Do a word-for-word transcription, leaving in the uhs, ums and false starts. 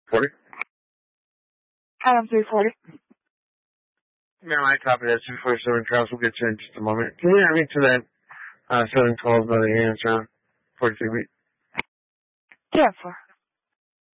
forty. Adam three forty. No, I copy that. two forty-seven Charles. We'll get you in just a moment. Can you add me to that uh, seven twelve by the hands around forty-three beat? Yeah, four.